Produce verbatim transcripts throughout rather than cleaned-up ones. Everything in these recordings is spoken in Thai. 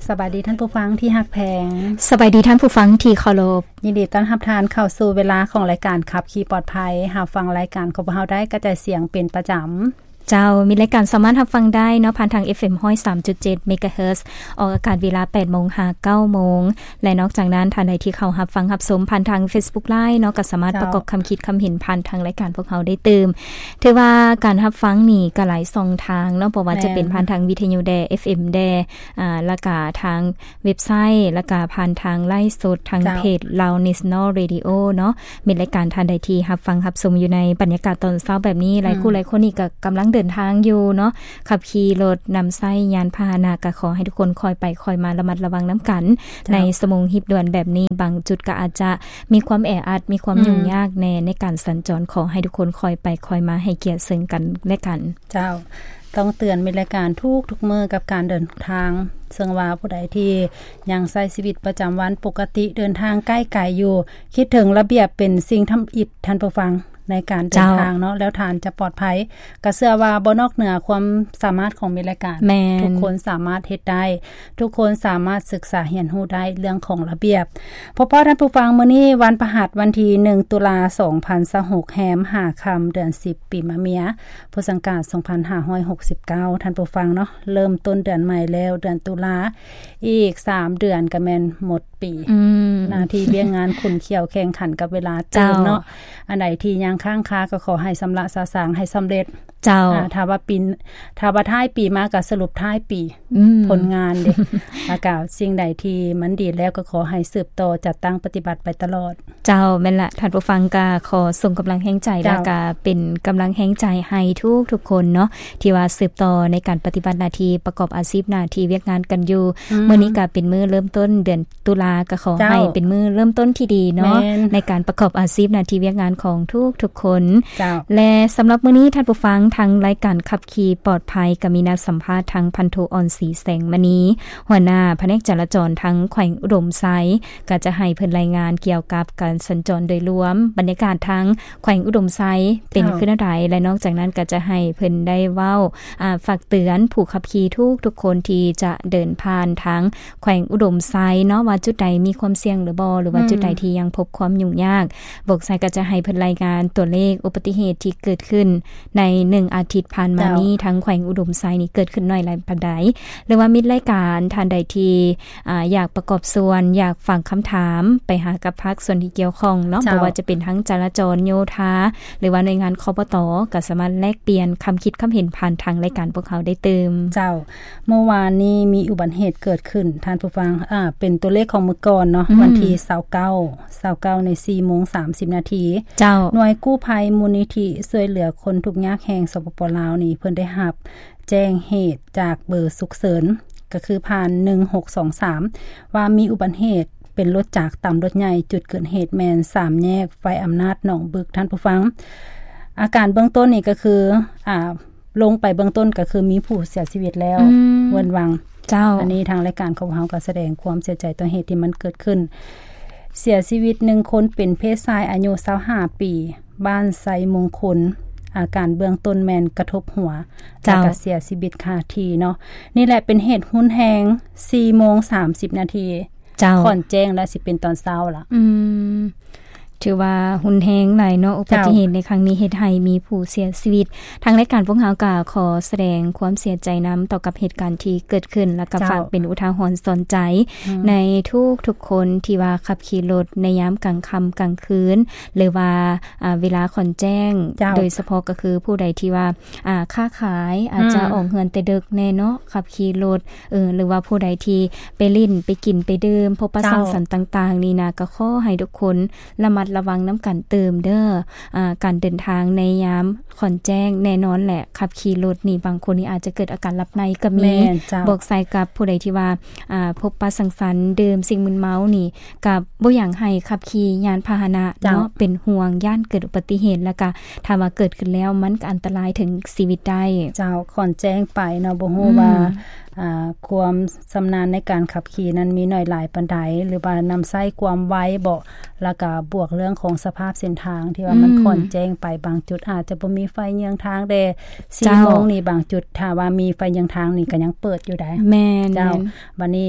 สบายดีท่านผู้ฟังที่ฮักแพงสบายดีท่านผู้ฟังที่เคารพยินดีต้อนรับทานเข้าสู่เวลาของรายการขับขี่ปลอดภัยหาฟังรายการของพวกเราได้กระจายเสียงเป็นประจำเจ้ามีรายการสามารถรับฟังได้เนาะผ่านทาง เอฟ เอ็ม หนึ่งร้อยสามจุดเจ็ด เมกะเฮิรตซ์ออกอากาศเวลา แปดโมง ถึง เก้าโมงและนอกจากนั้นท่านใดที่เข้ารับฟังรับชมผ่านทาง Facebook Live เนาะก็สามารถประกอบคำคิดคำเห็นผ่านทางรายการพวกเราได้เติมถือว่าการรับฟังนี่ก็หลายช่องทางเนาะบ่ว่าจะเป็นผ่านทางวิทยุแด เอฟ เอ็ม แดอ่าแล้วก็ทางเว็บไซต์แล้วก็ผ่านทางไลฟ์สดทางเพจ Lao National Radio เนาะมีรายการท่านใดที่รับฟังรับชมอยู่ในบรรยากาศตอนเช้าแบบนี้หลายคู่หลายคนนี่ก็กำลังเดินทางอยู่เนาะขับขี่รถนำไส้ยานพาหนะก็ขอให้ทุกคนคอยไปคอยมาระมัดระวังน้ำกันในสมงหิบด่วนแบบนี้บางจุดก็อาจจะมีความแออัดมีความยุ่งยากแน่ในการสัญจรขอให้ทุกคนคอยไปคอยมาให้เกียรติซึ่งกันและกันเจ้าต้องเตือนมีรายการทุกทุกมื้อกับการเดินทางซึ่งว่าผู้ใดที่ยังใช้ชีวิตประจำวันปกติเดินทางใกล้ไกลอยู่คิดถึงระเบียบเป็นสิ่งทำอิฐท่านผู้ฟังในการเดินทางเนาะแล้วทานจะปลอดภัยก็เชื่อว่าบ่นอกเหนือความสามารถของมีรายการทุกคนสามารถเฮ็ดได้ทุกคนสามารถศึกษาเรียนรู้ได้เรื่องของระเบียบพอพอท่านผู้ฟังมื้อนี้วันพฤหัสวันที่หนึ่งตุลาคมสองพันยี่สิบหกแฮมห้าค่ำเดือนสิบปีมะเมียพุทธศักราชสองพันห้าร้อยหกสิบเก้าท่านผู้ฟังเนาะเริ่มต้นเดือนใหม่แล้วเดือนตุลาอีกสามเดือนก็แม่นหมดปีหน้าที่เรียงงานขุนเขียวแข่งขันกับเวลาเติมเนาะอันไหนที่ยังค้างคาก็ขอให้สำระสาสางให้สำเร็จเจ้าถ้าว่าปีถ้าว่าท้ายปีมาก็สรุปท้ายปีผลงานเด้ แล้วก็สิ่งใดที่มันดีแล้วก็ขอให้สืบต่อจัดตั้งปฏิบัติไปตลอดเจ้าแม่นละท่านผู้ฟังก็ขอส่งกำลังแห่งใจแล้วก็เป็นกำลังแห่งใจให้ทุกทุกคนเนาะที่ว่าสืบต่อในการปฏิบัติหน้าที่ประกอบอาชีพหน้าที่เวียกงานกันอยู่มื้อนี้ก็เป็นมื้อเริ่มต้นเดือนตุลาก็ขอให้เป็นมื้อเริ่มต้นที่ดีเนาะในการประกอบอาชีพหน้าที่เวียกงานของทุกทุกคนและสำหรับมื้อนี้ท่านผู้ฟังทางรายการขับขี่ปลอดภัยก็มีนัดสัมภาษณ์ทางพันโทออนศรีแสงมณีหัวหน้าแผนกจราจรทั้งแขวงอุดมไซก็จะให้เพิ่นรายงานเกี่ยวกับการสัญจรโดยรวมบรรยากาศทั้งแขวงอุดมไซเป็นขึ้นใดและนอกจากนั้นก็จะให้เพิ่นได้เว้าอ่าฝากเตือนผู้ขับขี่ทุกทุกคนที่จะเดินผ่านทางแขวงอุดมไซเนาะว่าจุดใดมีความเสี่ยงหรือบ่หรือว่าจุดใดที่ยังพบความยุ่งยากบอกไซก็จะให้เพิ่นรายงานตัวเลขอุบัติเหตุที่เกิดขึ้นในหนึ่งอาทิตย์ผ่านมานี้ทั้งแขวงอุดมไซนี่เกิดขึ้นน้อยหลายปานใดหรือว่ามีรายการท่านใดที่อ่าอยากประกอบส่วนอยากฟังคำถามไปหากับภาคส่วนที่เกี่ยวข้องเนาะบ่ว่าจะเป็นทั้งจราจรโยธาหรือว่าหน่วยงานคปต.ก็สามารถแลกเปลี่ยนคำคิดคำเห็นผ่านทางรายการพวกเขาได้เติมเจ้าเมื่อวานนี้มีอุบัติเหตุเกิดขึ้นท่านผู้ฟังอ่าเป็นตัวเลขของมื้อก่อนเนาะวันที่ยี่สิบเก้า ยี่สิบเก้าใน สี่โมงสามสิบนาทีเจ้าหน่วยกู้ภัยมูลนิธิช่วยเหลือคนทุกข์ยากแห่งสปป.ลาวนี่เพิ่นได้รับแจ้งเหตุจากเบอร์ฉุกเฉินก็คือผ่านหนึ่งหกสองสามว่ามีอุบัติเหตุเป็นรถจากต่ำรถใหญ่จุดเกิดเหตุแมนสามแยกไฟอำนาจหนองบึกท่านผู้ฟังอาการเบื้องต้นนี่ก็คืออ่าลงไปเบื้องต้นก็คือมีผู้เสียชีวิตแล้วเวินวังเจ้าอันนี้ทางรายการของเฮาก็แสดงความเสียใจต่อเหตุที่มันเกิดขึ้นเสียชีวิตหนึ่งคนเป็นเพศชายอายุยี่สิบห้าปีบ้านไซมงคลอาการเบื้องต้นแมนกระทบหัวแล้วก็เสียชีวิตคาที่เนาะนี่แหละเป็นเหตุหุนแฮง สี่โมงสามสิบนาทีก่อนแจ้งและสิเป็นตอนเช้าล่ะอืมถือว่าหุนแฮงหลายเนาะอุบัติเหตุในครั้งนี้เฮ็ดให้มีผู้เสียชีวิตทางรายการพวกเฮาก็ขอแสดงความเสียใจนําต่อกับเหตุการณ์ที่เกิดขึ้นและก็ฝากเป็นอุทาหรณ์สอนใจในทุกทุกคนที่ว่าขับขี่รถในยามกลางค่ำกลางคืนหรือว่าอ่าเวลาค่อนแจ้งโดยเฉพาะก็คือผู้ใดที่ว่าอ่าค้าขายอาจจะออกเฮือนแต่ดึกแน่เนาะขับขี่รถเออหรือว่าผู้ใดที่ไปลิ้นไปกินไปดื่มพบปะสังสรรค์ต่างๆนี่นะก็ขอให้ทุกคนระมัดระวังน้ำกันเติมเด้ออ่าการเดินทางในยามค่อนแจ้งแน่นอนแหละขับขี่รถนี่บางคนนี่อาจจะเกิดอาการหลับในก็มีบอกใส่กับผู้ใดที่ว่าอ่าพบปะสังสรรค์ดื่มสิ่งมึนเมานี่กับบ่อยากให้ขับขี่ยานพาหนะเนาะเป็นห่วงย่านเกิดอุบัติเหตุแล้วก็ถ้าว่าเกิดขึ้นแล้วมันก็อันตรายถึงชีวิตได้เจ้าค่อนแจ้งไปเนาะบ่ฮู้ว่าอ่าความชำนาญในการขับขี่นั้นมีน้อยหลายปานใดหรือว่านำใช้ความไวบ่แล้วก็บวกเรื่องของสภาพเส้นทางที่ว่ามันค่อนแจ้งไปบางจุดอาจจะบ่มีไฟเยื้องทางเด้ สี่โมงนี่บางจุดถ้าว่ามีไฟเยื้องทางนี่ก็ยังเปิดอยู่ได้แม่นเจ้าบัดนี้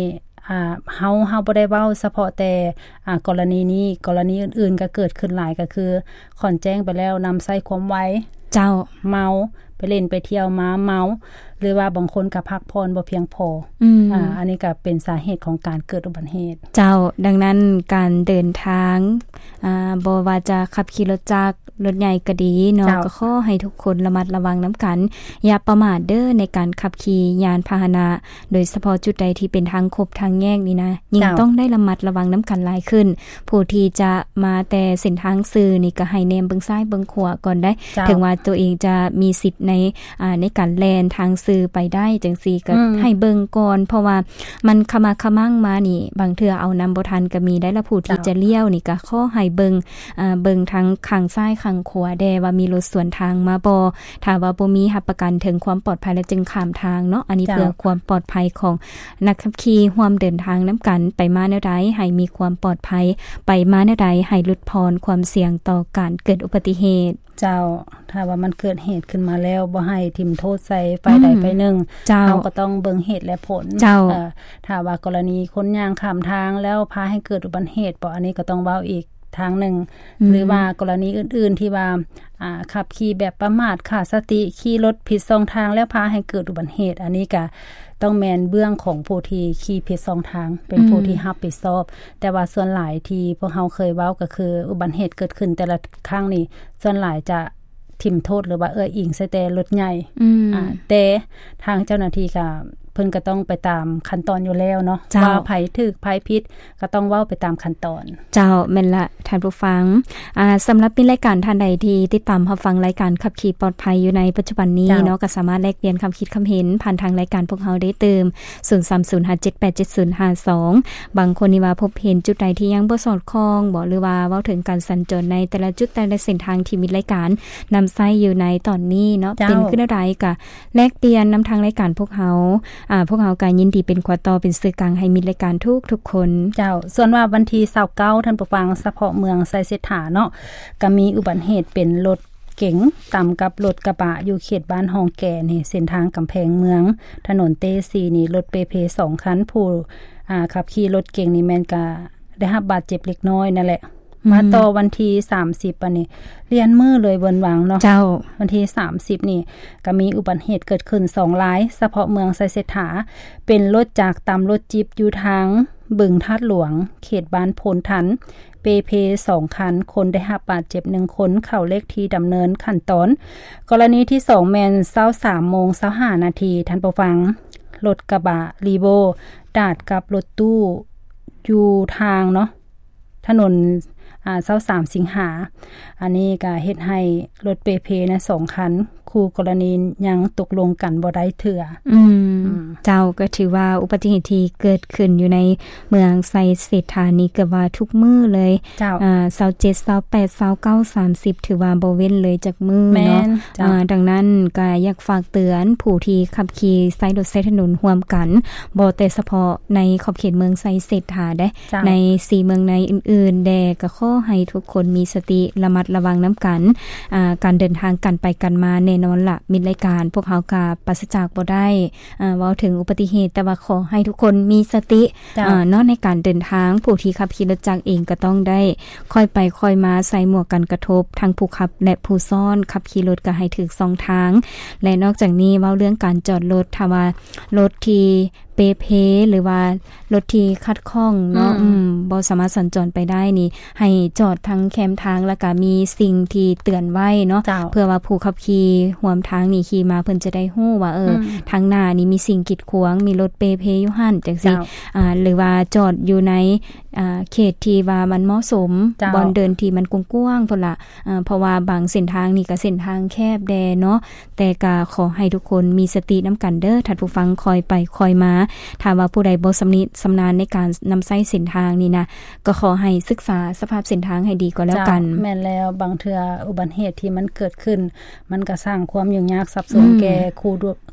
อ่าเฮาเฮาบ่ได้เว้าเฉพาะแต่อ่ากรณีนี้กรณีอื่นๆก็เกิดขึ้นหลายก็คือขอนแจ้งไปแล้วนำใส่ความไว้เจ้าเมาไปเล่นไปเที่ยวมาเมาหรือว่าบางคนก็พักผ่อนบ่เพียงพออ่าอันนี้ก็เป็นสาเหตุของการเกิดอุบัติเหตุเจ้าดังนั้นการเดินทางอ่าบ่ว่าจะขับขี่รถจักรรถใหญ่ก็ดีเนาะก็ขอให้ทุกคนระมัดระวังน้ำกันอย่าประมาทเด้อในการขับขี่ยานพาหนะโดยเฉพาะจุดใดที่เป็นทางคบทางแยกนี่นะยิ่งต้องได้ระมัดระวังน้ำกันหลายขึ้นผู้ที่จะมาแต่เส้นทางสื่อนี่ก็ให้แนมเบิ่งซ้ายเบิ่งขวาก่อนได้ถึงว่าตัวเองจะมีสิทธิ์ในอ่าในการแล่นทางสื่อไปได้จังซี่ก็ให้เบิ่งก่อนเพราะว่ามันขมักขมั่งมานี่บางเทื่อเอานำบ่ทันก็มีได้ละผู้ที่จะเลี้ยวนี่ก็ขอให้เบิ่งอ่าเบิ่งทางข้างซ้ายข้างขวาแดว่ามีรถสวนทางมาบ่ถ้าว่าบ่มีรับประกันถึงความปลอดภัยและจึงข้ามทางเนาะอันนี้เพื่อความปลอดภัยของนักขับขี่ร่วมเดินทางนํากันไปมาแนวใดให้มีความปลอดภัยไปมาแนวใดให้ลดพรความเสี่ยงต่อการเกิดอุบัติเหตุเจ้าถ้าว่ามันเกิดเหตุขึ้นมาแล้วบ่ให้ทิ่มโทษใส่ฝ่ายใดฝ่ายหนึ่งเราก็ต้องเบิ่งเหตุและผลเจ้าถ้าว่ากรณีคนย่างข้ามทางแล้วพาให้เกิดอุบัติเหตุบ่อันนี้ก็ต้องเว้าอีกทางหนึ่งหรือว่ากรณีอื่นๆที่ว่าอ่าขับขี่แบบประมาทขาดสติขี่รถผิดช่องทางแล้วพาให้เกิดอุบัติเหตุอันนี้ก็ต้องแม่นเบื้องของผู้ที่ขี่ผิดช่องทางเป็นผู้ที่รับผิดชอบแต่ว่าส่วนหลายที่พวกเฮาเคยเว้าก็คืออุบัติเหตุเกิดขึ้นแต่ละครั้งนี่ส่วนหลายจะทิ่มโทษหรือว่าเอื้ออิงใส่แต่รถใหญ่อ่าแต่ทางเจ้าหน้าที่ก็เพิ่นก็ต้องไปตามขั้นตอนอยู่แล้วเนาะว่าไผถูกไผผิดก็ต้องเว้าไปตามขั้นตอนเจ้าแม่นละท่านผู้ฟังอ่าสำหรับมีรายการท่านใดที่ติดตามรับฟังรายการขับขี่ปลอดภัยอยู่ในปัจจุบันนี้เนาะก็สามารถแลกเปลี่ยนความคิดความเห็นผ่านทางรายการพวกเฮาได้เติมศูนย์ สาม ศูนย์ ห้า เจ็ด แปด เจ็ด ศูนย์ ห้า สองบางคนนี่ว่าพบเห็นจุดใดที่ยังบ่สอดคล้องบ่หรือว่าเว้าถึงการสัญจรในแต่ละจุดแต่ละเส้นทางที่มีรายการนําใช้อยู่ในตอนนี้เนาะเป็นขึ้นใดก็แลกเปลี่ยนนําทางรายการพวกเฮาอ่าพวกเฮาก็ยินดีเป็นขวาต่อเป็นสื่อกลางให้มีรายการทุกทุกคนเจ้าส่วนว่าวันที่ยี่สิบเก้าท่านผู้ฟังเฉพาะเมืองไซเศรษฐาเนาะก็มีอุบัติเหตุเป็นรถเก๋งต่ำกับรถกระบะอยู่เขตบ้านหองแก่นี่เส้นทางกำแพงเมืองถนนเตซีนี่รถเปเพสองคันผู้อ่าขับขี่รถเก๋งนี่แม่นก็ได้รับบาดเจ็บเล็กน้อยนั่นแหละมาต่อวันที่สามสิบอันนี้เรียนมือเลยเบิ่นหวังเนาะเจ้าวันที่สามสิบนี่ก็มีอุบัติเหตุเกิดขึ้นสองรายเฉพาะเมืองไซเศรษฐาเป็นรถจากตามรถจิ๊บอยู่ทางบึงธาตุหลวงเขตบ้านโพนทันเปเพสองคันคนได้รับบาดเจ็บหนึ่งคนเข้าเลขที่ดำเนินขั้นตอนกรณีที่สองแม่น ยี่สิบสามโมงยี่สิบห้านาทีท่านผู้ฟังรถกระบะลีโบดาดกับรถตู้อยู่ทางเนาะถนนอ่ายี่สิบสามสิงหาอันนี้ก็เฮ็ดให้รถเปเพนะสองคันคู่กรณียังตกลงกันบ่ได้เถื่ออืมเจ้าก็ถือว่าอุบัติเหตุที่เกิดขึ้นอยู่ในเมืองไซเศรษฐานี้ก็ว่าทุกมื้อเลยอ่ายี่สิบเจ็ด ยี่สิบแปด ยี่สิบเก้า สามสิบถือว่าบ่เว้นเลยจากมื้อเนาะอ่าดังนั้นก็อยากฝากเตือนผู้ที่ขับขี่ใช้รถใช้ถนนร่วมกันบ่แต่เฉพาะในขอบเขตเมืองไซเศรษฐาได้ในสี่เมืองในอื่นๆแดก็ขอให้ทุกคนมีสติระมัดระวังนํากันอ่าการเดินทางกันไปกันมาแน่นอนล่ะมีรายการพวกเฮาก็ปราศจากบ่ได้อ่าเว้าถึงอุบัติเหตุแต่ว่าขอให้ทุกคนมีสติอ่าเนาะในการเดินทางผู้ที่ขับขี่รถจักรเองก็ต้องได้ค่อยไปค่อยมาใส่หมวกกันกระทบทั้งผู้ขับและผู้ซ้อนขับขี่รถก็ให้ถูกสองทางและนอกจากนี้เว้าเรื่องการจอดรถถ้าว่ารถที่เปเพหรือว่ารถที่คัดข้องเนาะอืมบ่สามารถสัญจรไปได้นี่ให้จอดทั้งแคมทางแล้วก็มีสิ่งที่เตือนไว้เนาะเพื่อว่าผู้ขับขี่ร่วมทางนี่ขี่มาเพิ่นจะได้ฮู้ว่าเออทางหน้านี่มีสิ่งกีดขวางมีรถเปเพอยู่หั่นจังซี่อ่าหรือว่าจอดอยู่ในอ่าเขตที่ว่ามันเหมาะสมบ่อนเดินที่มันกว้างๆพุ่นล่ะอ่าเพราะว่าบางเส้นทางนี่ก็เส้นทางแคบแดเนาะแต่ก็ขอให้ทุกคนมีสตินํากันเด้อท่านผู้ฟังคอยไปคอยมาถ้าว่าผู้ใดบ่สำนิสำนาญในการนําใช้เส้นทางนี่นะก็ขอให้ศึกษาสภาพเส้นทางให้ดีก็แล้วกันแม่นแล้วบางเทื่ออุบัติเหตุที่มันเกิดขึ้นมันก็สร้างความยุ่งยากซับซ้อนแก่ผู้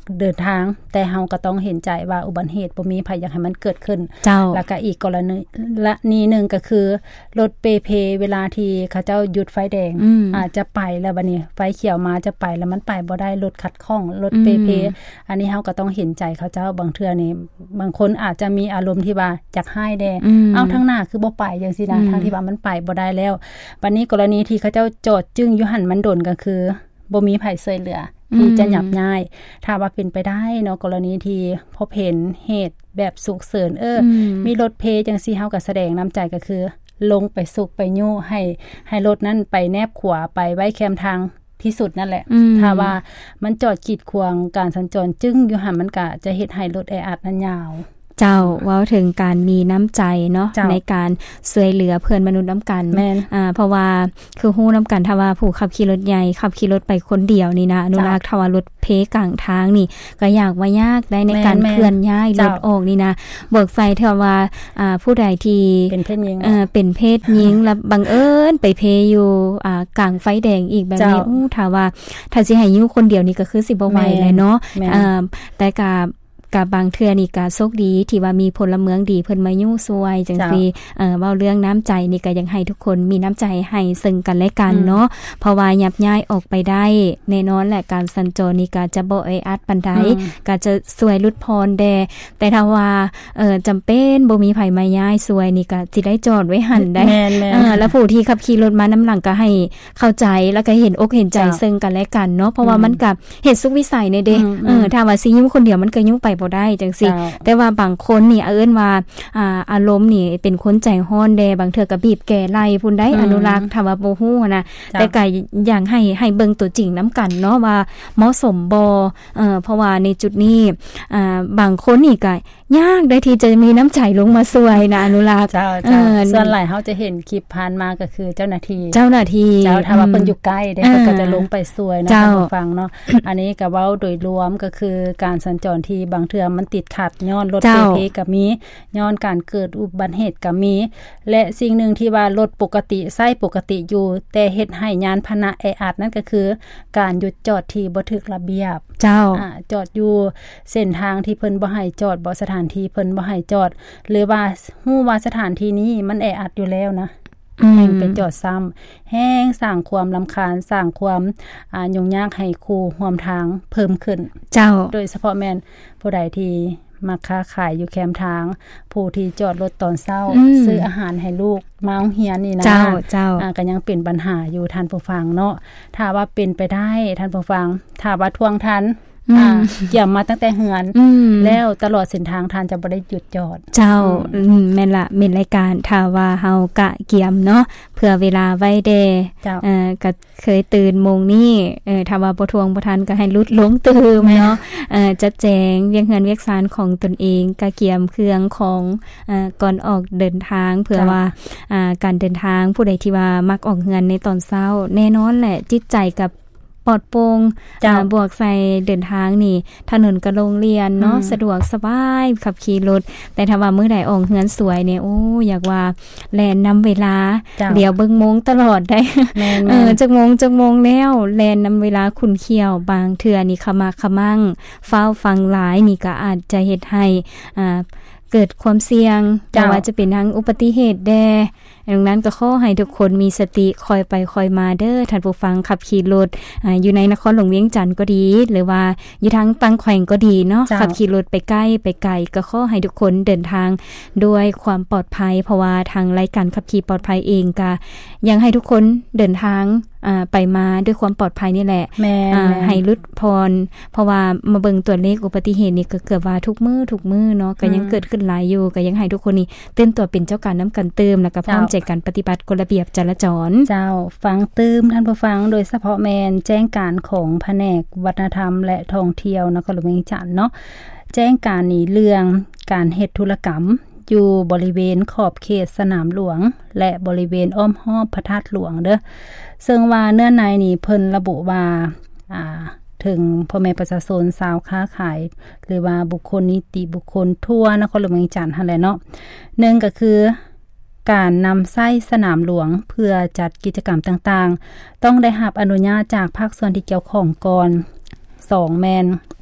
เดินทางแต่เฮาก็ต้องเห็นใจว่าอุบัติเหตุบ่มีภัยอยากให้มันเกิดขึ้นแล้วก็อีกกรณีละนี้นึงก็คือรถเปเพเวลาที่เขาเจ้าหยุดไฟแดง อ, อาจจะไปแล้วบัดนี้ไฟเขียวมาจะไปแล้วมันไปบ่ได้รถขัดข้องรถเปเพอันนี้เฮาก็ต้องเห็นใจเขาเจ้าบางเทื่อนี่บางคนอาจจะมีอารมณ์ที่ว่าจักให้แดเอาทางหน้าคือบ่ไปจังซี่นะทางที่ว่ามันไปบ่ได้แล้วบัดนี้กรณีที่เขาเจ้าจอดจึงอยู่หั่นมันโดนก็คือบ่มีไผช่วยเหลือที่จะหยับย้ายถ้าว่าเป็นไปได้เนาะกรณีที่พบเห็นเหตุแบบสุกเสริญเออมีรถเพจังซี่เฮาก็แสดงน้ำใจก็คือลงไปสุกไปยู่ให้ให้รถนั้นไปแนบขวาไปไว้แคมทางที่สุดนั่นแหละถ้าว่ามันจอดกีดขวางการสัญจรจึงอยู่หั่นมันก็จะเฮ็ดให้รถแออัดนั้นยาวเจ้าเว้าถึงการมีน้ำใจเนาะในการช่วยเหลือเพื่อนมนุษย์นำกันอ่าเพราะว่าคือฮู้นำกันถ้าว่าผู้ขับขี่รถใหญ่ขับขี่รถไปคนเดียวนี่นะอนุรักษ์ถ้าว่ารถเพกลางทางนี่ก็ยากว่ายากได้ในการเคลื่อนย้ายรถออกนี่นะเบิกใส่เท่าว่าอ่าผู้ใดที่เป็นเพศหญิงเอ่อเป็นเพศหญิงแล้วบังเอิญไปเพอยู่อ่ากลางไฟแดงอีกแบบนี้อู้ถ้าว่าถ้าสิให้อยู่คนเดียวนี่ก็คือสิบ่ไหวเลยเนาะอ่าแต่ก็กับบางเทื่อนี่ก็โชคดีที่ว่ามีพลเมืองดีเพิ่นมายุ่งช่วยจังซี่เอ่อเว้าเรื่องน้ำใจนี่ก็ยังให้ทุกคนมีน้ำใจให้ซึ่งกันและกันเนาะเพราะว่ายับย้ายออกไปได้แน่นอนแหละการสัญจรนี่ก็จะบ่แออัดปานใดก็จะช่วยลดพรแดแต่ถ้าว่าเอ่อจำเป็นบ่มีไผมาย้ายช่วยนี่ก็สิได้จอดไว้หั่นได้เออแล้วผู้ที่ขับขี่รถมานําหลังก็ให้เข้าใจแล้วก็เห็นอกเห็นใจซึ่งกันและกันเนาะเพราะว่ามันก็เฮ็ดสุขวิสัยในเด้เออถ้าว่าสิอยู่คนเดียวมันก็อยู่ไปบ่ได้จังซี่แต่ว่าบางคนนี่เอิ้นว่าอ่าอารมณ์นี่เป็นคนใจร้อนแดบางเทื่อก็บีบแก่ไล่พุ่นได้อนุรักษ์ถ้าว่าบ่ฮู้นะแต่ก็อย่างให้ให้เบิ่งตัวจริงนํากันเนาะว่าเหมาะสมบ่เอ่อเพราะว่าในจุดนี้อ่าบางคนนี่ก็ยากได้ที่จะมีน้ำใจลงมาช่วยนะอนุรักษ์เออส่วนหลายเฮาจะเห็นคลิปผ่านมาก็คือเจ้าหน้าที่เจ้าหน้าที่เจ้าถ้าว่าเพิ่นอยู่ใกล้ได้ก็จะลงไปช่วยนะท่านฟังเนาะอันนี้ก็เว้าโดยรวมก็คือการสัญจรที่บางเทื่อมันติดขัดย้อนรถเปเพก็มีย้อนการเกิดอุบัติเหตุก็มีและสิ่งหนึ่งที่ว่ารถปกติใช้ปกติอยู่แต่เฮ็ดให้ยานพาหนะแออัดนั่นก็คือการหยุดจอดที่บ่ถูกระเบียบเจ้าอ่าจอดอยู่เส้นทางที่เพิ่นบ่ให้จอดบ่สถานที่เพิ่นบ่ให้จอดหรือว่าฮู้ว่าสถานที่นี้มันแออัดอยู่แล้วนะแห่งไปจอดซ้ำแห้งสร้างความรำคาญสร้างความอ่ายุ่งยากให้คู่ร่วมทางเพิ่มขึ้นเจ้าโดยเฉพาะแม่นผู้ใดที่มาค้าขายอยู่แคมทางผู้ที่จอดรถตอนเช้าซื้ออาหารให้ลูกมาโรงเรียนนี่นะเจ้าเจ้าอ่าก็ยังเป็นปัญหาอยู่ท่านผู้ฟังเนาะถ้าว่าเป็นไปได้ท่านผู้ฟังถ้าว่าทวงทันอ่าเกี่ยมมาตั้งแต่เฮือนแล้วตลอดเส้นทางท่านจะบ่ได้หยุดจอดเจ้าแม่นละเป็นรายการถ้าว่าเฮากะเกี่ยมเนาะเพื่อเวลาไว้แดเอ่อก็เคยตื่นโมงนี้เอ่อถ้าว่าบ่ทวงบ่ทันก็ให้ลุดลงตื่มเนาะเอ่อจัดแจงเวียกเฮือนเวียกซานของตนเองกะเกี่ยมเครื่องของเอ่อก่อนออกเดินทางเพื่อว่าอ่าการเดินทางผู้ใดที่ว่ามักออกเฮือนในตอนเช้าแน่นอนแหละจิตใจกับปลอดโปร่งอ่าบวกใส่เดินทางนี่ถนนก็โรงเรียนเนาะสะดวกสบายขับขี่รถแต่ถ้าว่ามื้อใดออกเฮือนสวยเนี่ยโอ้อยากว่าแล่นนำเวลาเดี๋ยวเบิ่งโมงตลอดได้เออจักโมงจักโมงแล้วแล่นนำเวลาขุ่นเขี้ยวบางเทื่อนี่ขมักขมั่งเฝ้าฟังหลายนี่ก็อาจจะเฮ็ดให้อ่าเกิดความเสี่ยงแต่ว่าจะเป็นทางอุบัติเหตุแดดังนั้นก็ขอให้ทุกคนมีสติคอยไปคอยมาเด้อท่านผู้ฟังขับขี่รถอ่าอยู่ในนครหลวงเวียงจันทน์ก็ดีหรือว่าอยู่ทางปังแขวงก็ดีเนาะขับขี่รถไปใกล้ไปไกลก็ขอให้ทุกคนเดินทางด้วยความปลอดภัยเพราะว่าทางรายการขับขี่ปลอดภัยเองก็ยังให้ทุกคนเดินทางอ่าไปมาด้วยความปลอดภัยนี่แหละอ่าให้ลดพรเพราะว่ามาเบิ่งตัวเลขอุบัติเหตุนี่ก็เกิดว่าทุกมื้อทุกมื้อเนาะก็ยังเกิดขึ้นหลายอยู่ก็ยังให้ทุกคนนี่ตื่นตัวเป็นเจ้าการนํากันเติมแล้วก็พร้อมใจกันปฏิบัติกฎระเบียบจราจรเจ้าฟังตืมท่านผู้ฟังโดยเฉพาะแมนแจ้งการของแผนกวัฒนธรรมและท่องเที่ยวนครหลวงเวียงจันทน์เนาะแจ้งการนี้เรื่องการเฮ็ดธุรกรรมอยู่บริเวณขอบเขตสนามหลวงและบริเวณอ้อมรอบพระธาตุหลวงเด้อซึ่งว่าเนื้อในนี้เพิ่นระบุว่าอ่าถึงพ่อแม่ประชาชนชาวค้าขายหรือว่าบุคคลนิติบุคคลทั่วนครหลวงเวียงจันทน์หั่นแหละเนาะหนึ่งก็คือการนำไส้สนามหลวงเพื่อจัดกิจกรรมต่างๆต้องได้รับอนุญาตจากภาคส่วนที่เกี่ยวข้องก่อนสองแมน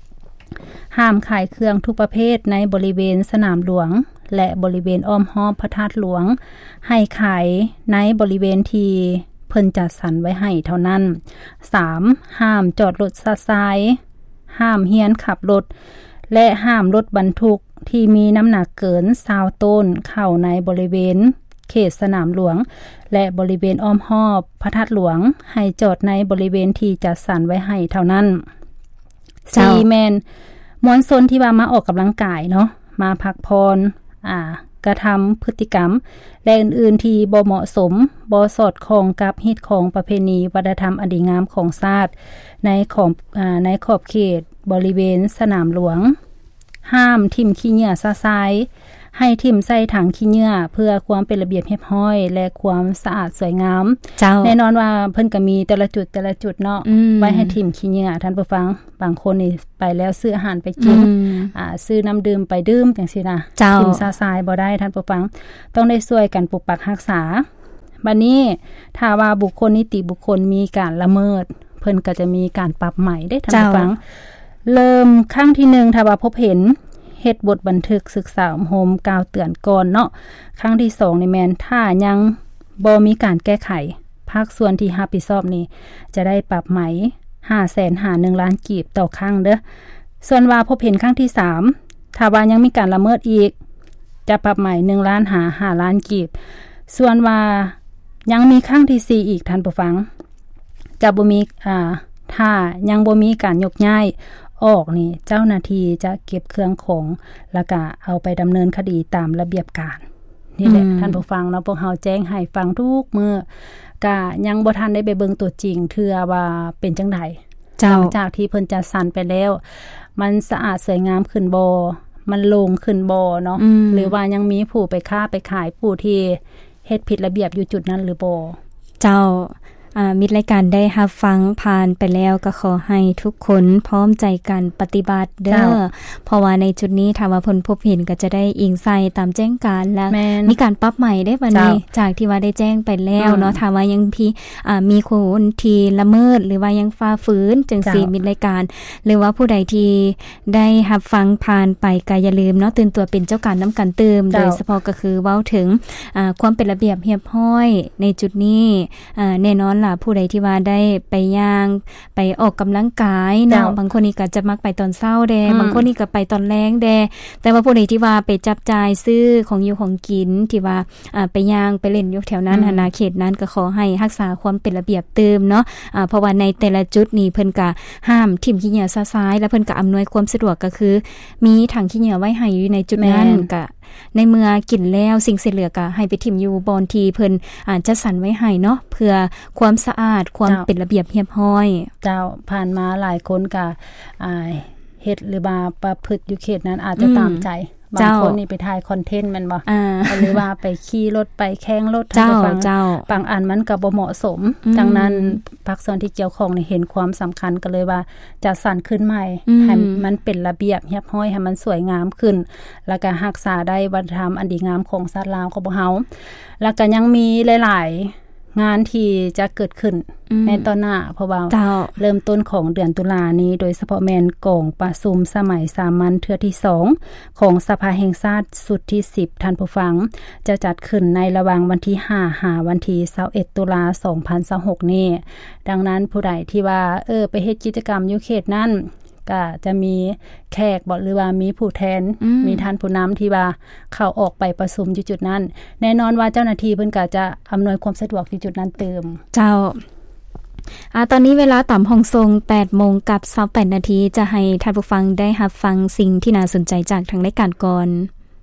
ห้ามขายเครื่องทุกประเภทในบริเวณสนามหลวงและบริเวณอ้อมห้อมพระธาตุหลวงให้ขายในบริเวณที่เพิ่นจัดสรรไว้ให้เท่านั้น สาม ห้ามจอดรถซาซายห้ามเฮียนขับรถและห้ามรถบรรทุกที่มีน้ำหนักเกินยี่สิบต้นเข้าในบริเวณเขตสนามหลวงและบริเวณอ้อมรอบพระธาตุหลวงให้จอดในบริเวณที่จัดสรรไว้ให้เท่านั้น สี่ แม่นมวลชนที่ว่ามาออกกำลังกายเนาะมาพักพรอ่ากระทำพฤติกรรมและอื่นๆที่บ่เหมาะสมบ่สอดคล้องกับฮิตของประเพณีวัฒนธรรมอันดีงามของชาติในขอบอ่าในขอบเขตบริเวณสนามหลวงห้ามทิ่มขี้เหงื่อซะซายให้ทิ่มใส่ถังขี้เหงื่อเพื่อความเป็นระเบียบเรียบร้อยและความสะอาดสวยงามแน่นอนว่าเพิ่นก็มีแต่ละจุดแต่ละจุดเนาะไว้ให้ทิ่มขี้เหงื่อท่านผู้ฟังบางคนนี่ไปแล้วซื้ออาหารไปกินอ่าซื้อน้ำดื่มไปดื่มจังซี่นะทิ่มซะซายบ่ได้ท่านผู้ฟังต้องได้ช่วยกันปกปักรักษาบัดนี้ถ้าว่าบุคคลนิติบุคคลมีการละเมิดเพิ่นก็จะมีการปรับใหม่ได้ท่านผู้ฟังเริ่มครั้งที่หนึ่งถ้าว่าพบเห็นเฮ็ดบทบันทึกศึกษาโฮมกล่าวเตือนก่อนเนาะครั้งที่สองนี่แม่นถ้ายังบ่มีการแก้ไขภาคส่วนที่รับผิดชอบนี่จะได้ปรับไหม ห้าแสน หา หนึ่ง ล้านกีบต่อครั้งเด้อส่วนว่าพบเห็นครั้งที่สามถ้าว่ายังมีการละเมิดอีกจะปรับใหม่หนึ่งล้านหาห้าล้านกีบส่วนว่ายังมีครั้งที่สี่อีกท่านผู้ฟังจะบ่มีอ่าถ้ายังบ่มีการยกย้ายออกนี่เจ้าหน้าที่จะเก็บเครื่องของแล้วก็เอาไปดำเนินคดีตามระเบียบการนี่แหละท่านผู้ฟังเนาะพวกเฮาแจ้งให้ฟังทุกมื้อก็ยังบ่ทันได้ไปเบิ่งตัวจริงเทื่อว่าเป็นจังได๋หลังจากที่เพิ่นจัดสรรไปแล้วมันสะอาดสวยงามขึ้นบ่มันโล่งขึ้นบ่เนาะหรือว่ายังมีผู้ไปค้าไปขายผู้ที่เฮ็ดผิดระเบียบอยู่จุดนั้นหรือบ่เจ้าอ่ามิตรรายการได้รับฟังผ่านไปแล้วก็ขอให้ทุกคนพร้อมใจกันปฏิบัติเด้อเพราะว่าในจุดนี้ถ้าว่าเพิ่นพบเห็นก็จะได้อิงใส่ตามแจ้งการและมีการปรับใหม่ได้บัดนี้จากที่ว่าได้แจ้งไปแล้วเนาะถ้าว่ายังพี่อ่ามีคนที่ละเมิดหรือว่ายังฝ่าฝืนจังซี่มิตรรายการหรือว่าผู้ใดที่ได้รับฟังผ่านไปก็อย่าลืมเนาะตื่นตัวเป็นเจ้าการนํากันเติมโดยเฉพาะก็คือเว้าถึงอ่าความเป็นระเบียบเรียบร้อยในจุดนี้อ่าแน่นอนผู้ใดที่ว่าได้ไปย่างไปออกกําลังกายเนาะบางคนนี่ก็จะมักไปตอนเช้าแดบางคนนี่ก็ไปตอนแลงแดแต่ว่าผู้ใดที่ว่าไปจับจ่ายซื้อของอยู่ของกินที่ว่าอ่าไปย่างไปเล่นอยู่แถวนั้นอาณาเขตนั้นก็ขอให้รักษาความเป็นระเบียบเติมเนาะอ่าเพราะว่าในแต่ละจุดนี่เพิ่นก็ห้ามทิ่มขี้เหงื่อซ้ายๆแล้วเพิ่นก็อำนวยความสะดวกก็คือมีถังขี้เหงื่อไว้ให้อยู่ในจุดนั้นก็ในเมื่อกินแล้วสิ่งเสียเหลือก็ให้ไปทิ่มอยู่บอนที่เพิ่นอ่าจัดสรรไว้ให้เนาะเพื่อความสะอาดความเป็นระเบียบเรียบร้อยเจ้าผ่านมาหลายคนก็อ่าเฮ็ดหรือว่าประพฤติอยู่เขตนั้นอาจจะตามใจบางคนนี่ไปถ่ายคอนเทนต์แม่นบ่หรือว่าไปขี่รถไปแข่งรถทางบางบางอันมันก็บ่เหมาะสมดังนั้นภาคส่วนที่เกี่ยวข้องนี่เห็นความสําคัญก็เลยว่าจัดสรรขึ้นใหม่ให้มันเป็นระเบียบเรียบร้อยให้มันสวยงามขึ้นแล้วก็รักษาได้วัฒนธรรมอันดีงามของชาติลาวของพวกเฮาแล้วก็ยังมีหลายๆงานที่จะเกิดขึ้นในตอนหน้าเพราะว่าเริ่มต้นของเดือนตุลานี้โดยเฉพาะแม่นกองประชุมสมัยสามัญเทื่อที่สองของสภาแห่งชาติสุดที่สิบท่านผู้ฟังจะจัดขึ้นในระหว่างวันที่ห้าหาวันที่ยี่สิบเอ็ดตุลาสองพันยี่สิบหกนี้ดังนั้นผู้ใดที่ว่าเออไปเฮ็ดกิจกรรมอยู่เขตนั้นก็จะมีแขกบ่หรือว่ามีผู้แทนมีท่านผู้นําที่ว่าเข้าออกไปประชุมอยู่จุดนั้นแน่นอนว่าเจ้าหน้าที่เพิ่นก็จะอำนวยความสะดวกที่จุดนั้นเติมเจ้าอ่าตอนนี้เวลาต่ำห้องทรง แปดโมงกับยี่สิบแปดนาทีจะให้ท่านผู้ฟังได้รับฟังสิ่งที่น่าสนใจจากทางรายการก่อน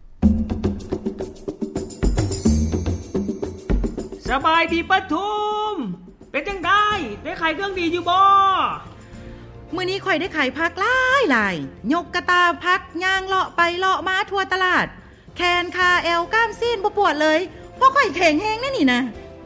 สบายดีปทุมเป็นจังได๋ได้ขายเครื่องดีอยู่บ่มื้อนี้ข่อยได้ขายผักหลายหลายยกกระตาผักย่างเลาะไปเลาะมาทั่วตลาดแขนขาแอวก้ามซีนบ่ปวดเลยเพราะข่อยแข็งแรงแน่นี่นะ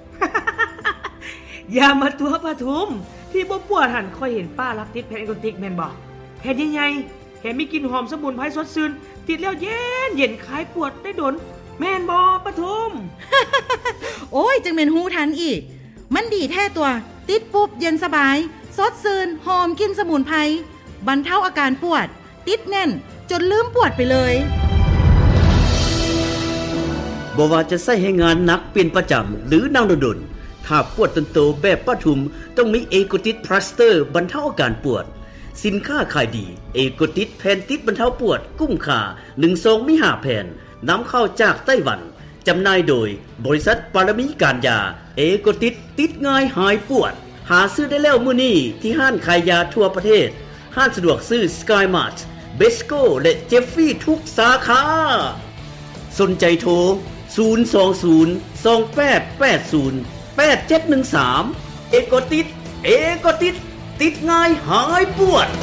อย่ามาตัวปทุมที่บ่ปวดหั่นข่อยเห็นป้ารักติดแผ่นแอนโทติกแม่นบ่แผ่นใหญ่ๆแถมมีกลิ่นหอมสมุนไพรสดชื่นติดแล้วเย็นเย็นคลายปวดได้ดนแม่นบ่ปทุมโอ้ยจังแม่นฮู้ทันอีกมันดีแท้ตัวติดปุ๊บเย็นสบายสดชื่นหอมกลิ่นสมุนไพรบรรเทาอาการปวดติดแน่นจนลืมปวดไปเลยบ่ว่าจะใช้ให้งานหนักเป็นประจำหรือนั่งดนๆถ้าปวดตนโตแบบปทุมต้องมีเอโกติสพลาสเตอร์บรรเทาอาการปวดสินค้าขายดีเอโกติสแผ่นติดบรรเทาปวดกุ้มค่าหนึ่งซองมีห้าแผ่นนำเข้าจากไต้หวันจำหน่ายโดยบริษัทปารมีการยาเอโกติสติดง่ายหายปวดหาซื้อได้แล้วมื้อนี้ที่ห้านขายยาทั่วประเทศห้านสะดวกซื้อ Sky Mart Besco และ Jeffy ทุกสาขาสนใจโทรศูนย์ สอง ศูนย์ สอง แปด แปด ศูนย์ แปด เจ็ด หนึ่ง สามเอโกติสเอโกติสติดง่ายหายปวด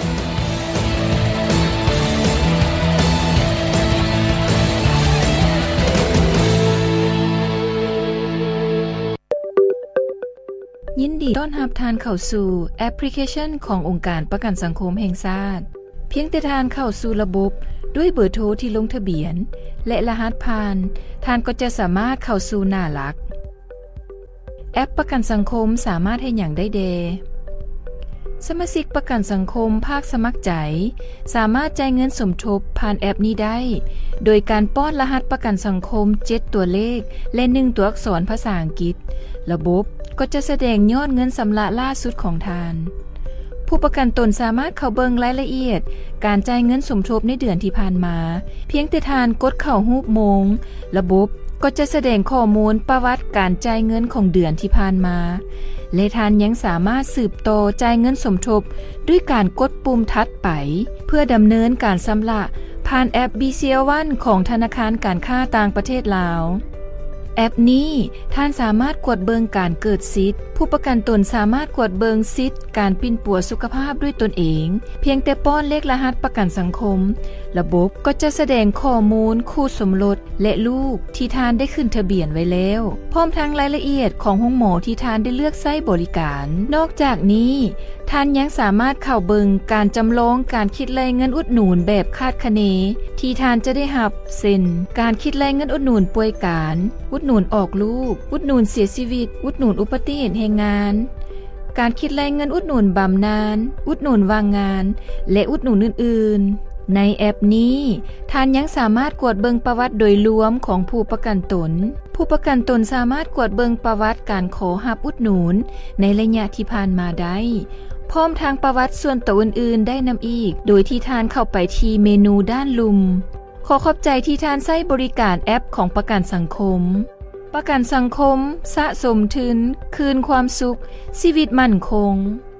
ยินดีต้อนรับทานเข้าสู่แอปพลิเคชันขององค์การประกันสังคมแห่งชาติเพียงแต่ทานเข้าสู่ระบบด้วยเบอร์โทรที่ลงทะเบียนและรหัสผ่านท่านก็จะสามารถเข้าสู่หน้าหลักแอปประกันสังคมสามารถให้อย่างได้เดสมาชิกประกันสังคมภาคสมัครใจสามารถจ่ายเงินสมทบผ่านแอปนี้ได้โดยการป้อนรหัสประกันสังคมเจ็ดตัวเลขและหนึ่งตัวอักษรภาษาอังกฤษระบบก็จะแสดงยอดเงินสำระล่าสุดของทานผู้ประกันตนสามารถเข้าเบิ่งรายละเอียดการจ่ายเงินสมทบในเดือนที่ผ่านมาเพียงแต่ทานกดเข้ารูปโมงระบบก็จะแสดงข้อมูลประวัติการจ่ายเงินของเดือนที่ผ่านมาและทานยังสามารถสืบต่อจ่ายเงินสมทบด้วยการกดปุ่มถัดไปเพื่อดำเนินการชำระผ่านแอป บี ซี แอล วัน ของธนาคารการค้าต่างประเทศลาวแอปนี้ท่านสามารถกดเบิงการเกิดสิทธิ์ผู้ประกันตนสามารถกดเบิงสิทธิ์การปิ้นปัวสุขภาพด้วยตนเองเพียงแต่ป้อนเลขรหัสประกันสังคมระบบก็จะแสดงข้อมูลคู่สมรสและลูกที่ท่านได้ขึ้นทะเบียนไว้แล้วพร้อมทั้งรายละเอียดของห้องหมอที่ท่านได้เลือกใช้บริการนอกจากนี้ท่านยังสามารถเข้าเบิงการจำลองการคิดรายเงินอุดหนุนแบบคาดคะเนที่ท่านจะได้รับเช่นการคิดรายเงินอุดหนุนป่วยการอุดหนุนออกลูกอุดหนุนเสียชีวิตอุดหนุนอุบัติเหตุแห่งงานการคิดรายเงินอุดหนุนบำนาญอุดหนุนว่างงานและอุดหนุนอื่นๆในแอปนี้ท่านยังสามารถกวดเบิงประวัติโดยรวมของผู้ประกันตนผู้ประกันตนสามารถกวดเบิงประวัติการขอรับอุดหนุนในระยะที่ผ่านมาได้พร้อมทางประวัติส่วนตัวอื่นๆได้นำอีกโดยที่ท่านเข้าไปที่เมนูด้านลุมขอขอบใจที่ท่านใช้บริการแอปของประกันสังคมประกันสังคมสะสมทุนคืนความสุขชีวิตมั่นคง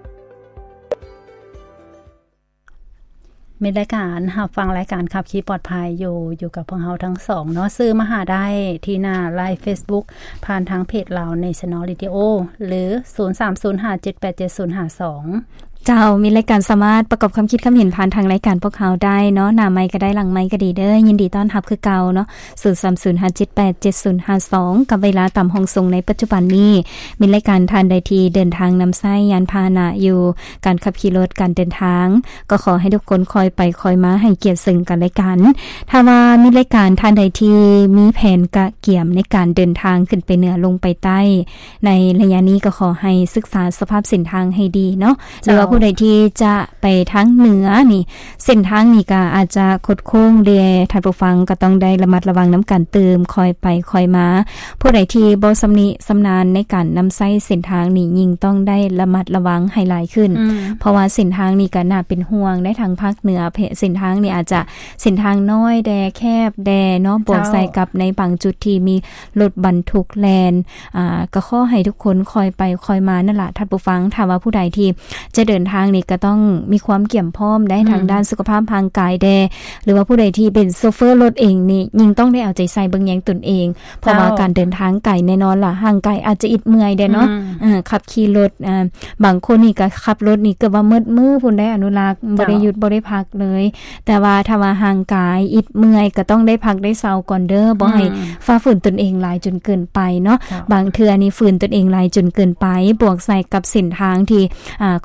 มีรายการรับฟังรายการขับขี่ปลอดภัยอยู่อยู่กับพวกเราทั้งสองเนาะซื้อมาหาได้ที่หน้าไลฟ์ Facebook ผ่านทางเพจเรา National Radio หรือศูนย์ สาม ศูนย์ ห้า เจ็ด แปด เจ็ด ศูนย์ ห้า สองเจ้ามีรายการสามารถประกอบความคิดความเห็นผ่านทางรายการพวกเขาได้เนาะหน้าไมค์ก็ได้หลังไมค์ก็ดีเด้อยินดีต้อนรับคือเก่าเนาะศูนย์ สาม ศูนย์ ห้า เจ็ด แปด เจ็ด ศูนย์ ห้า สองกับเวลาตามห้องส่งในปัจจุบันนี้มีรายการทานใดที่เดินทางนำไส้ยานพาหนะอยู่การขับขี่รถการเดินทางก็ขอให้ทุกคนคอยไปคอยมาให้เกียรติซึ่งกันและกันถ้าว่ามีรายการทานใดที่มีแผนกะเกี่ยมในการเดินทางขึ้นไปเหนือลงไปใต้ในระยะนี้ก็ขอให้ศึกษาสภาพเส้นทางให้ดีเนาะหรือว่าผู้ใดที่จะไปทางเหนือนี่เส้นทางนี่ก็อาจจะคดโค้งเดท่านผู้ฟังก็ต้องได้ระมัดระวังน้ำกันเติมคอยไปคอยมาผู้ใดที่บ่สำนิสำนาญในการนำใช้เส้นทางนี่ยิ่งต้องได้ระมัดระวังให้หลายขึ้นเพราะว่าเส้นทางนี่ก็น่าเป็นห่วงได้ทางภาคเหนือเส้นทางนี่อาจจะเส้นทางน้อยแดแคบแดเนาะบวกใส่กับในบางจุดที่มีรถบรรทุกแล่นอ่าก็ขอให้ทุกคนคอยไปคอยมานั่นล่ะท่านผู้ฟังถ้าว่าผู้ใดที่จะเดินทางนี่ก็ต้องมีความเกี่ยมพร้อมได้ทางด้านสุขภาพทางกายแดหรือว่าผู้ใดที่เป็นโชเฟอร์รถเองนี่ยิ่งต้องได้เอาใจใส่เบิ่งแยงตนเองเพราะว่าการเดินทางไกลแน่นอนล่ะห่างไกลอาจจะอิดเมื่อยได้เนาะเออขับขี่รถอ่าบางคนนี่ก็ขับรถนี่ก็ว่ามืดมือพุ่นได้อนุรักษ์บ่ได้หยุดบ่ได้พักเลยแต่ว่าถ้าว่าห่างกายอิดเมื่อยก็ต้องได้พักได้เซาก่อนเด้อบ่ให้ฝ่าฝืนตนเองหลายจนเกินไปเนาะบางเทื่อนี่ฝืนตนเองหลายจนเกินไปบวกใส่กับเส้นทางที่อ่าค่อย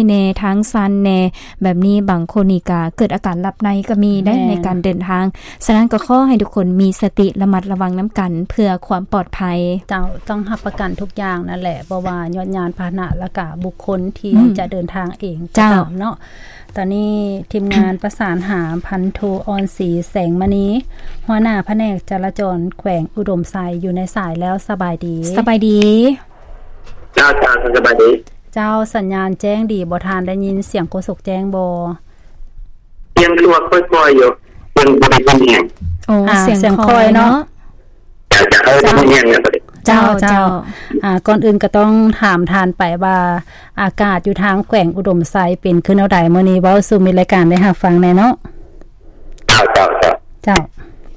แน่ทางซันแน่แบบนี้บางคนนี่ก็เกิดอาการหลับในก็มีได้ในการเดินทางฉะนั้นก็ขอให้ทุกคนมีสติระมัดระวังน้ำกันเพื่อความปลอดภัยเจ้าต้องรับประกันทุกอย่างนั่นแหละบ่ว่ายอดยานพาหนะและก็บุคคลที่จะเดินทางเองเจ้าเนาะตอนนี้ทีมงานประสานหาพันโทออนศรีแสงมณีหัวหน้าแผนกจราจรแขวงอุดมไซอยู่ในสายแล้วสบายดีสบายดีเจ้าจ้าสบายดีเจ้าสัญญาณแจ้งดีบ่ทานได้ยินเสียงโฆษกแจ้งบ่เสียงคือว่าค่อยๆอยู่ยังบ่ได้ยินแฮงโอ้เสียงค่อยเนาะจะจะเอ้ยแฮงเนี่ยเจ้าเจ้าอ่าก่อนอื่นก็ต้องถามทานไปว่าอากาศอยู่ทางแขวงอุดมไซเป็นคือแนวใดมื้อนี้เว้าสู่มีรายการได้รับฟังแน่เนาะเจ้าเจ้าเจ้าเจ้า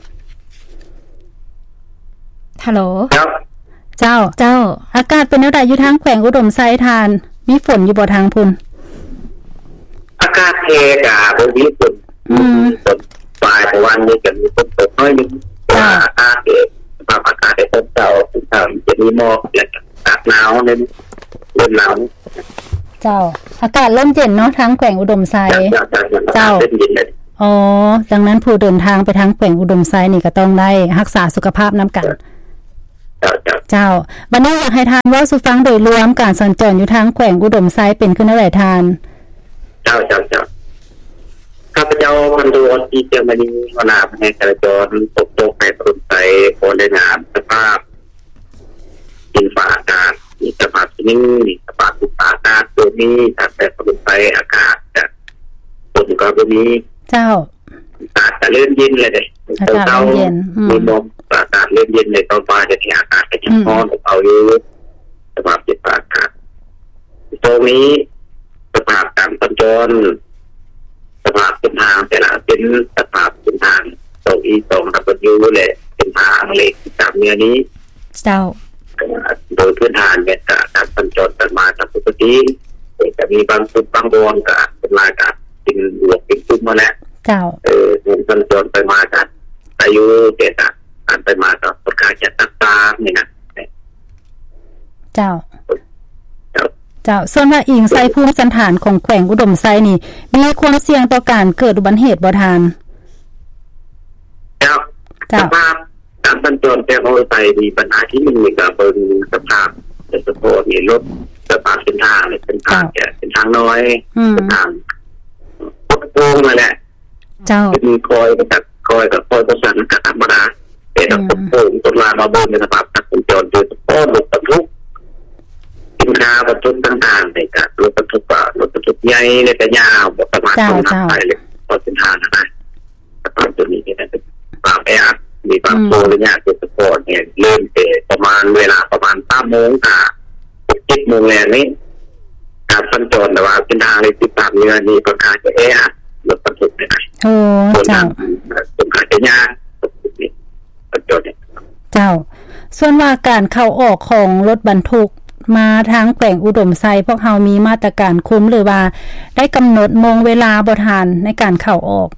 ฮัลโหลเจ้าเจ้าเจ้าอากาศเป็นแนวใดอยู่ทางแขวงอุดมไซทานมีฝนอยู่บ่ทางพุ่นอากาศแท้ก็บ่มีฝนอืมฝนปลายวันนี้ก็มีฝนตกน้อยนึงอากาศสภาพอากาศในตอนเช้าถึงค่ำจะมีหมอกและอากาศหนาวนั่นเริ่มหนาวเจ้าอากาศเริ่มเย็นเนาะทางแขวงอุดมไซเจ้าอ๋อดังนั้นผู้เดินทางไปทางแขวงอุดมไซนี่ก็ต้องได้รักษาสุขภาพนำกันเจ้าบัดนี้อยากให้ทานเว้าสู่ฟังโดยรวมการสัญจรอยู่ทางแขวงอุดมไซเป็นขึ้นได้ทานเจ้าเจ้าเจ้าข้าพเจ้าพันโทออนศรีแสงมณีหัวหน้าแผนกจราจรตกตกไปอุดมไซโอนได้งานสภาพดินฟ้าอากาศมีสภาพนิ่งมีสภาพภูมิอากาศตัวนี้ถ้าแต่อุดมไซอากาศจะฝนก็บ่มีเจ้าอากาศจะเริ่มเย็นเลยเด้อากาศเริ่มเย็นมีหมอกอากาศเริ่มเย็นในตอนบ่ายจะมีอากาศจะร้อนเอาอยู่สภาพดินฟ้าอากาศตรงนี้สภาพการสัญจรสภาพเส้นทางแต่ละเป็นสภาพเส้นทางตรงอีตรงกับรถยูเลยเป็นทางเล็กตามเนื้อนี้เจ้าโดยพื้นฐานเนี่ยการสัญจรกันมาตามปกติแต่มีบางจุดบางบอนก็เป็นลายกับเป็นบวกเป็นจุดมาแล้วเจ้าเออสัญจรไปมากันอายุเด็กอ่ะการไปมากับประกาศจะตักตานี่นะเจ้าเจ้าส่วนว่าอิงไซภูมิสันฐานของแขวงอุดมไซนี่มีความเสี่ยงต่อการเกิดอุบัติเหตุบ่ทานเจ้าสภาพการสัญจรแต่เอาไปมีปัญหาที่มันมีกับเบิ่งสภาพเศรษฐกิจนี่รถสภาพเส้นทางเนี่ยเป็นทางแก่เป็นทางน้อยเป็นทางรถโค้งนั่นแหละเจ้ามีคอยกับคอยกับคอยประสานกับธรรมดาแต่ถ้าผมโค้งต้นลามาเบิ่งในสภาพการสัญจรโดยเฉพาะรถบรรทุกสินค้าบรรทุกต่างๆในการรถบรรทุกอ่ะรถบรรทุกใหญ่และก็ยาวบ่ประมาณตรงนั้นไปเลยพอเส้นทางนะสภาพตัวนี้เนี่ยเป็นความแออัดมีความโซระยะตัวสปอร์ตเนี่ยเริ่มแต่ประมาณเวลาประมาณ สามโมงอ่ะ เจ็ดโมงแล้วนี่การสัญจรแต่ว่าเส้นทางในติดตามเนื้อนี่ก็ค่อนข้างจะแออัดรถบรรทุกเนี่ยโอ้เจ้าค่อนข้างจะยากนี่สัญจรเนี่ยเจ้าส่วนว่าการเข้าออกของรถบรรทุกมาทางแขวงอุดมไซพวกเฮามีมาตรการคุมหรือว่าได้กำหนดโมงเวลาบ่ทานในการเข้าออก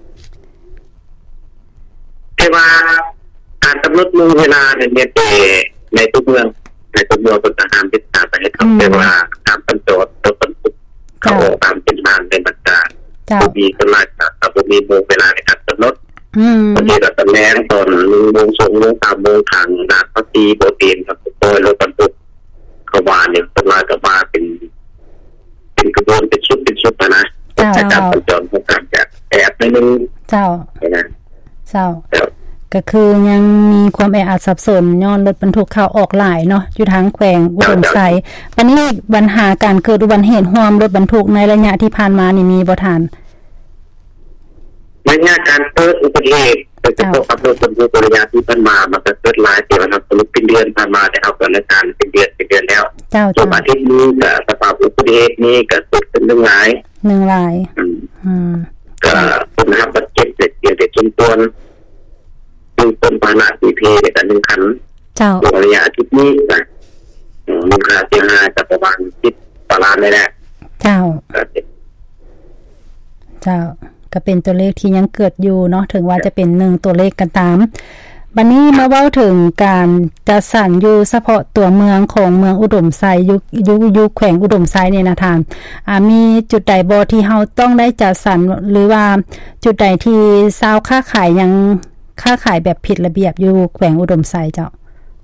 แต่ว่าการกำหนดโมงเวลาเนี่ยเนี่ยในทุกเมืองในทุกเมืองก็จะห้ามติดตามไปให้ครับแต่ว่าตามขั้นตอนรถบรรทุกเข้าออกตามเส้นทางในบรรดามีสมาชิกกับมีโมงเวลาในการกำหนดบางทีก็ตำแหน่งตอนหนึ่งโมงสองโมงสามโมงทางนาพักตีโบตีนครับโดยรถบรรทุกเขาว่าเนี่ยสมาชิกมาเป็นเป็นกระบวนเป็นชุดเป็นชุดนะแต่การสัญจรของการจะแอบในนึงเจ้าเจ้าก็คือยังมีความแออัดสับสนย้อนรถบรรทุกเข้าออกหลายเนาะอยู่ทางแขวงอุดมไซปานนี้ปัญหาการเกิดอุบัติเหตุร่วมรถบรรทุกในระยะที่ผ่านมานี่มีบ่ทานระยะการเกิดอุบัติเหตุโดยเฉพาะขับรถบรรทุกระยะที่ผ่านมามันก็เกิดหลายที่นะครับเป็นเดือนผ่านมาได้เอากันในการเป็นเดือนเป็นเดือนแล้วเจ้าๆอาทิตย์นี้ก็สภาพอุบัติเหตุนี้ก็เกิดขึ้นหนึ่งหลายหนึ่งหลายอืมอืมก็คนขับบาดเจ็บเด็กๆเด็กจนตัวซึ่งเป็นภาระที่เพในการหนึ่งคันเจ้าระยะอาทิตย์นี้นะมูลค่าเสียหายประมาณสิบล้านเลยแหละเจ้าเจ้าก็เป็นตัวเลขที่ยังเกิดอยู่เนาะถึงว่าจะเป็นหนึ่งตัวเลขกันตามบัดนี้มาเว้าถึงการจัดสรรอยู่เฉพาะตัวเมืองของเมืองอุดมไซอยู่อยู่อยู่แขวงอุดมไซเนี่ยนะท่านอ่ามีจุดใดบ่ที่เฮาต้องได้จัดสรรหรือว่าจุดใดที่ชาวค้าขายยังค้าขายแบบผิดระเบียบอยู่แขวงอุดมไซเจ้า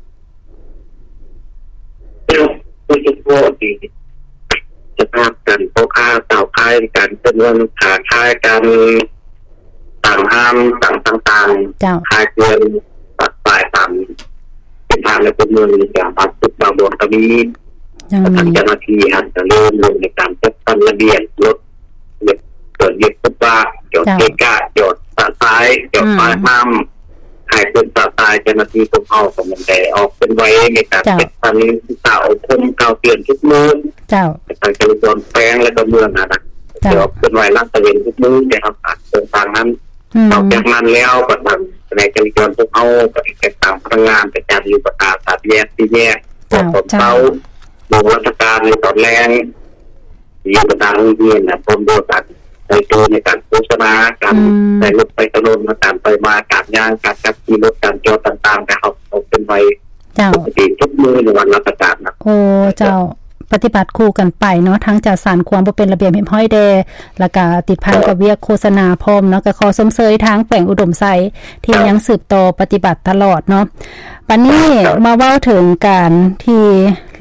ผู้ชุมนุมที่สภาพการพ่อค้าสาวขายการเป็นเรื่องขาขายการต่างห้ามต่างต่างๆขายเกินตัดสายตามเป็นทางในตัวเมืองอย่างบางจุดบางบนก็มีทางเจ้าหน้าที่หันจะเริ่มลงในการจัดตั้งระเบียบรถเกิดเหตุพบว่าจอดเกะกะจอดตัดสายจอดป้ายห้ามขายเป็นตัดสายเจ้าหน้าที่ต้องเอาของมันได้ออกเป็นไว้ในการจัดตั้งเต่าคมเก่าเปลี่ยนทุกมือเจ้าทางจราจรแฝงและก็เมืองนะนะเดี๋ยวเป็นไว้รักตะเวนทุกมือนะครับตรงทางนั้นนอกจากนั้นแล้วก็ทางในจราจรพวกเขาก็ติดตามพนักงานประจำอยู่ประกาศตัดแยกที่แยกตอนเช้าลงราชการในตอนแรงอยู่ประจำโรงเรียนนะพร้อมด้วยกันในตัวในการโฆษณาการใส่รถไปถนนการไปมาการย่างการขับขี่รถการจอดต่างๆนะครับเอาเป็นไว้เจ้าปกติทุกมือในวันราชการนะโอ้เจ้าปฏิบัติคู่กันไปเนาะทั้งจัดสรรความบ่เป็นระเบียบเรียบร้อยแดแล้วก็ติดพันกับเวียกโฆษณาพร้อมเนาะก็ขอสมเสยทางแขวงอุดมไซที่ยังสืบต่อปฏิบัติตลอดเนาะบัดนี้มาเว้าถึงการที่